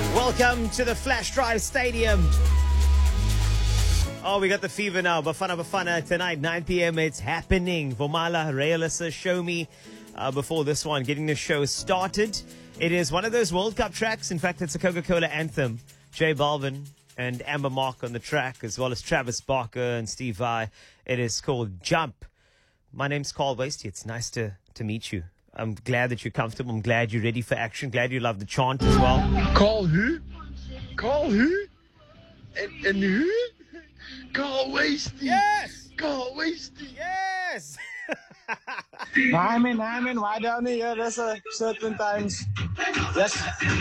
Welcome to the Flash Drive Stadium. Oh, we got the fever now. Bafana tonight, 9 p.m. It's happening. Vomala Realisa Show Me before this one, getting the show started. It is one of those World Cup tracks. In fact, it's a Coca-Cola anthem. J Balvin and Amber Mark on the track, as well as Travis Barker and Steve Vai. It is called Jump. My name's Carl Wasty. It's nice to meet you. I'm glad that you're comfortable. I'm glad you're ready for action. Glad you love the chant as well. Carl who? Carl who? And who? Carl Wasty. Yes! Carl Wasty. Yes! I mean, why down here? There's a certain times. Yes.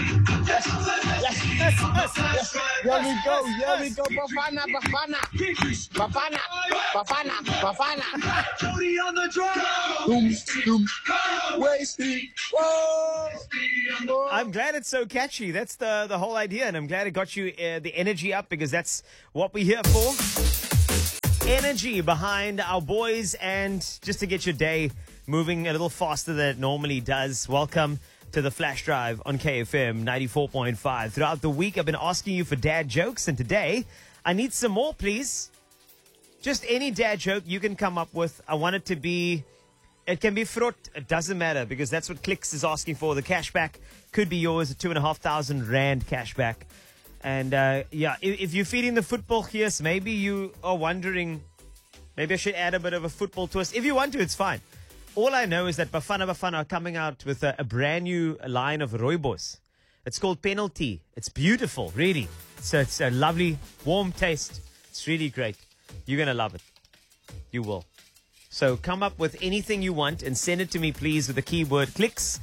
Here we go. Bafana. Jody on the drum. Doom. Wasty. Whoa. I'm glad it's so catchy. That's the whole idea, and I'm glad it got you the energy up, because that's what we're here for. Energy behind our boys, and just to get your day moving a little faster than it normally does. Welcome to the Flash Drive on KFM 94.5. Throughout the week, I've been asking you for dad jokes, and today I need some more, please. Just any dad joke you can come up with. I want it to be, it can be fruit, it doesn't matter, because that's what Clicks is asking for. The cashback could be yours, a 2,500 Rand cashback. And if you're feeding the football here, maybe you are wondering, maybe I should add a bit of a football twist. If you want to, it's fine. All I know is that Bafana are coming out with a brand new line of rooibos. It's called Penalty. It's beautiful, really. So it's a lovely, warm taste. It's really great. You're going to love it. You will. So come up with anything you want and send it to me, please, with the keyword Clicks.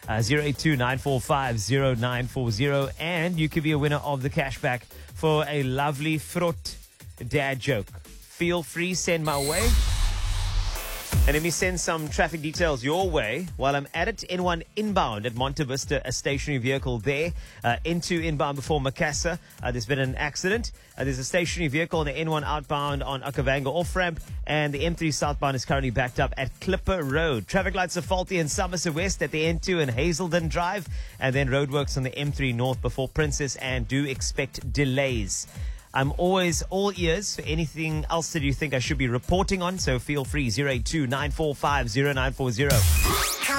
082-945-0940, and you could be a winner of the cashback for a lovely fruit dad joke. Feel free, send my way. And let me send some traffic details your way while I'm at it. N1 inbound at Monte Vista, a stationary vehicle there. N2 inbound before Macassar. There's been an accident. There's a stationary vehicle on the N1 outbound on Akavanga off-ramp. And the M3 southbound is currently backed up at Clipper Road. Traffic lights are faulty in Somerset West at the N2 and Hazelden Drive. And then roadworks on the M3 north before Princess, and do expect delays. I'm always all ears for anything else that you think I should be reporting on, so feel free. 082-945-0940.